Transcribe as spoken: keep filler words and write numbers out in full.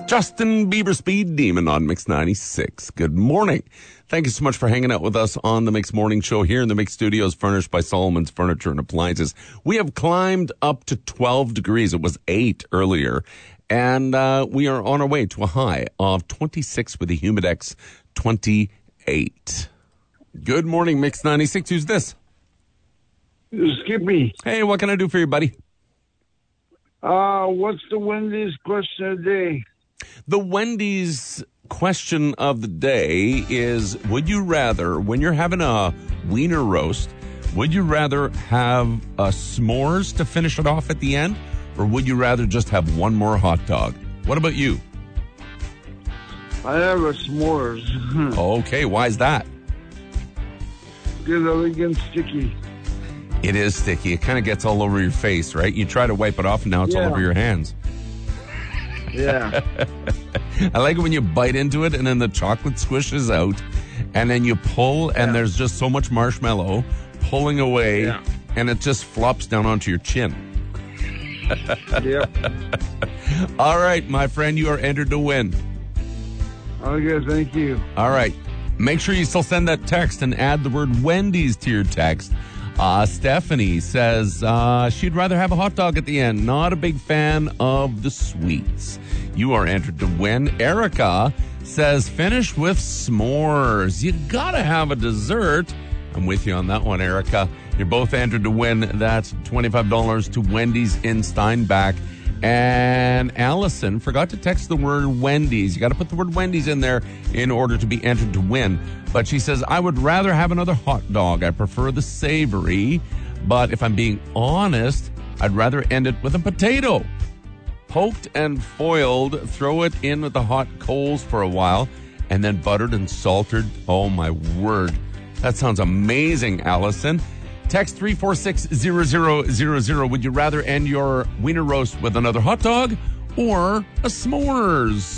Justin Bieber, Speed Demon on Mix ninety-six. Good morning. Thank you so much for hanging out with us on the Mix Morning Show here in the Mix Studios, furnished by Solomon's Furniture and Appliances. We have climbed up to twelve degrees. It was eight earlier. And uh, we are on our way to a high of twenty-six with a Humidex twenty-eight. Good morning, Mix ninety-six. Who's this? Skippy. Hey, what can I do for you, buddy? Uh, what's the Wendy's question of the day? The Wendy's question of the day is, would you rather, when you're having a wiener roast, would you rather have a s'mores to finish it off at the end, or would you rather just have one more hot dog? What about you? I have a s'mores. Okay, why is that? Because it gets sticky. It is sticky. It kind of gets all over your face, right? You try to wipe it off, and now it's Yeah. all over your hands. Yeah. I like it when you bite into it, and then the chocolate squishes out, and then you pull, and Yeah. there's just so much marshmallow pulling away, Yeah. and it just flops down onto your chin. Yep. All right, my friend, you are entered to win. Okay, thank you. All right. Make sure you still send that text and add the word Wendy's to your text. Uh, Stephanie says uh, she'd rather have a hot dog at the end. Not a big fan of the sweets. You are entered to win. Erica says finish with s'mores. You gotta have a dessert. I'm with you on that one, Erica. You're both entered to win that twenty-five dollars to Wendy's in Steinbach. And Allison forgot to text the word Wendy's. You got to put the word Wendy's in there in order to be entered to win. But she says, I would rather have another hot dog. I prefer the savory. But if I'm being honest, I'd rather end it with a potato. Poked and foiled, throw it in with the hot coals for a while, and then buttered and salted. Oh, my word. That sounds amazing, Allison. Text three four six zero zero zero zero. Would you rather end your wiener roast with another hot dog or a s'mores?